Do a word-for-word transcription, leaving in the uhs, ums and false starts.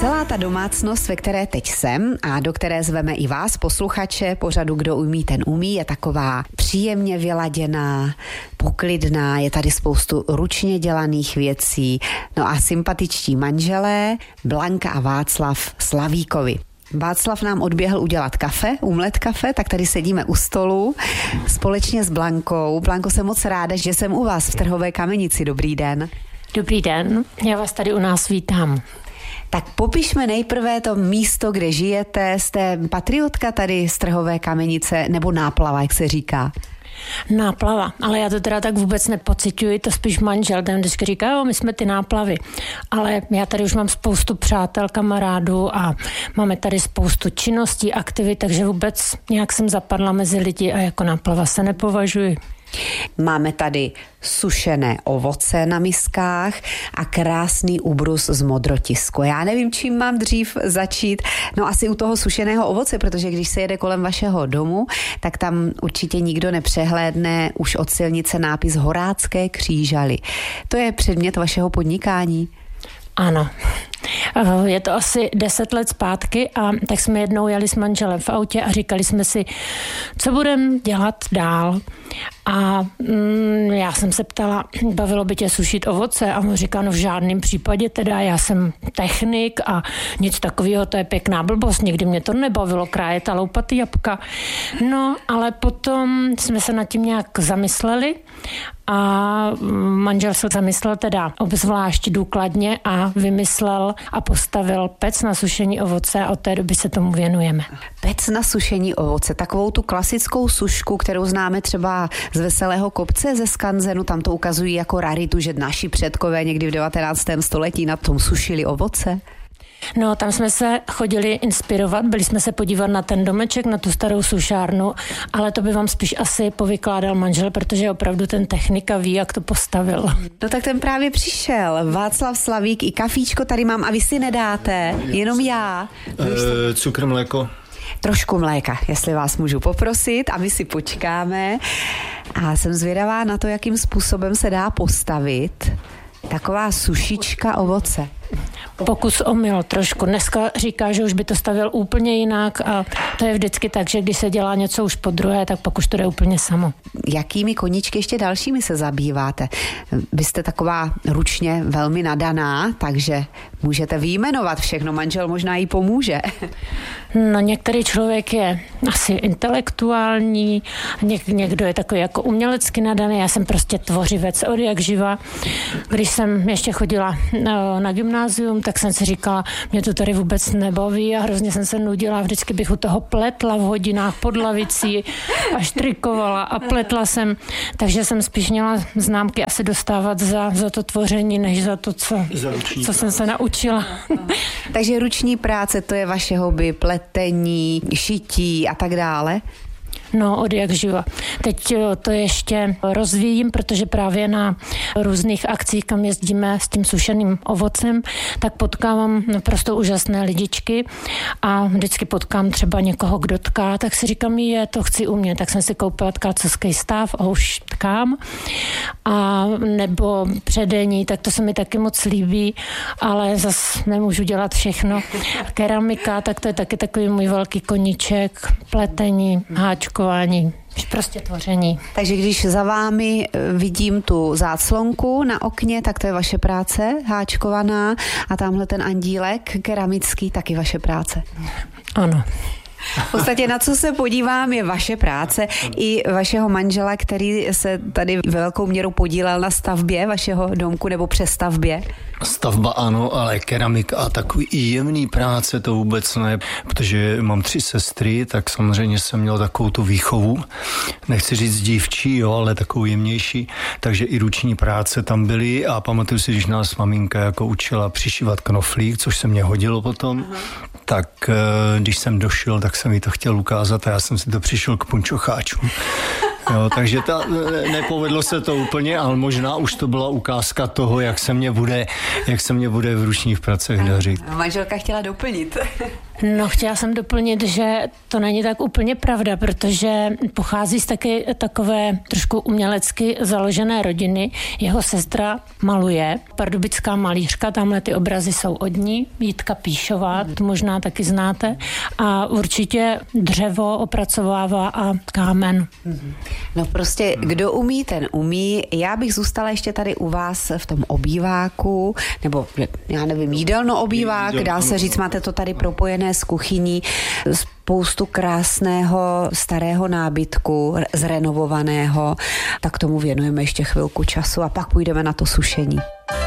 Celá ta domácnost, ve které teď jsem a do které zveme i vás, posluchače pořadu Kdo umí, ten umí, je taková příjemně vyladěná, poklidná, je tady spoustu ručně dělaných věcí. No a sympatičtí manželé Blanka a Václav Slavíkovi. Václav nám odběhl udělat kafe, umlet kafe, tak tady sedíme u stolu společně s Blankou. Blanko, jsem moc ráda, že jsem u vás v Trhové Kamenici. Dobrý den. Dobrý den, já vás tady u nás vítám. Tak popišme nejprve to místo, kde žijete. Jste patriotka tady z Trhové Kamenice, nebo Náplava, jak se říká? Náplava, ale já to teda tak vůbec nepociťuji, to spíš manžel, ten vždycky říká, jo, my jsme ty Náplavy, ale já tady už mám spoustu přátel, kamarádů a máme tady spoustu činností, aktivit, takže vůbec nějak jsem zapadla mezi lidi a jako Náplava se nepovažuji. Máme tady sušené ovoce na miskách a krásný ubrus z modrotisku. Já nevím, čím mám dřív začít. No asi u toho sušeného ovoce, protože když se jede kolem vašeho domu, tak tam určitě nikdo nepřehlédne už od silnice nápis Horácké křížaly. To je předmět vašeho podnikání? Ano. Je to asi deset let zpátky a tak jsme jednou jeli s manželem v autě a říkali jsme si, co budeme dělat dál. A mm, já jsem se ptala, bavilo by tě sušit ovoce? A on říká, no v žádném případě teda, já jsem technik a nic takového, to je pěkná blbost, nikdy mě to nebavilo, krájet a loupat jabka. No, ale potom jsme se nad tím nějak zamysleli a manžel se zamyslel teda obzvlášť důkladně a vymyslel a postavil pec na sušení ovoce a od té doby se tomu věnujeme. Pec na sušení ovoce, takovou tu klasickou sušku, kterou známe třeba z Veselého kopce ze skanzenu, tam to ukazují jako raritu, že naši předkové někdy v devatenáctém století na tom sušili ovoce. No, tam jsme se chodili inspirovat, byli jsme se podívat na ten domeček, na tu starou sušárnu, ale to by vám spíš asi povykládal manžel, protože opravdu ten technika ví, jak to postavil. No tak ten právě přišel. Václav Slavík, i kafíčko tady mám a vy si nedáte, jenom já. E, cukr, mléko. Trošku mléka, jestli vás můžu poprosit a my si počkáme. A jsem zvědavá na to, jakým způsobem se dá postavit taková sušička ovoce. Pokus omyl trošku. Dneska říká, že už by to stavil úplně jinak a to je vždycky tak, že když se dělá něco už po druhé, tak pak už to jde úplně samo. Jakými koníčky ještě dalšími se zabýváte? Vy jste taková ručně velmi nadaná, takže můžete vyjmenovat všechno, manžel možná jí pomůže. No, některý člověk je asi intelektuální, něk, někdo je takový jako umělecky nadaný, já jsem prostě tvořivec od jak živa. Když jsem ještě chodila na, na gymnázium, tak jsem si říkala, mě to tady vůbec nebaví a hrozně jsem se nudila, vždycky bych u toho pletla v hodinách pod lavicí a štrikovala a pletla jsem, takže jsem spíš měla známky asi dostávat za, za to tvoření, než za to, co, co jsem se naučila. Takže ruční práce, to je vaše hobby, pletení, šití a tak dále? No, od jak živa. Teď to ještě rozvíjím, protože právě na různých akcích, kam jezdíme s tím sušeným ovocem, tak potkávám naprosto úžasné lidičky a vždycky potkám třeba někoho, kdo tká, tak si říkám, je, to chci umět, tak jsem si koupila tkáčský stav a už tkám. A nebo předení, tak to se mi taky moc líbí, ale zas nemůžu dělat všechno. Keramika, tak to je taky takový můj velký koníček, pletení, háčko, prostě tvoření. Takže když za vámi vidím tu záclonku na okně, tak to je vaše práce, háčkovaná, a tamhle ten andílek keramický, taky vaše práce. Ano. V podstatě na co se podívám je vaše práce i vašeho manžela, který se tady velkou měrou podílel na stavbě vašeho domku nebo přestavbě. Stavba ano, ale keramika a takový i jemný práce to vůbec ne, protože mám tři sestry, tak samozřejmě jsem měl takovou tu výchovu, nechci říct dívčí, jo, ale takovou jemnější, takže i ruční práce tam byly a pamatuju si, když nás maminka jako učila přišívat knoflík, což se mě hodilo potom, aha, tak když jsem došel, tak jsem jí to chtěl ukázat a já jsem si to přišel k punčocháčům. Jo, takže ta, nepovedlo se to úplně, ale možná už to byla ukázka toho, jak se mě bude, jak se mě bude v ručních pracech dařit. Manželka chtěla doplnit. No, chtěla jsem doplnit, že to není tak úplně pravda, protože pochází z taky takové trošku umělecky založené rodiny. Jeho sestra maluje, pardubická malířka, tamhle ty obrazy jsou od ní, Jitka Píšová, to možná taky znáte, a určitě dřevo opracovává a kámen. No prostě, kdo umí, ten umí. Já bych zůstala ještě tady u vás v tom obýváku, nebo já nevím, jídelno obývák, dá se říct, máte to tady propojené s kuchyní, spoustu krásného starého nábytku, zrenovovaného, tak tomu věnujeme ještě chvilku času a pak půjdeme na to sušení.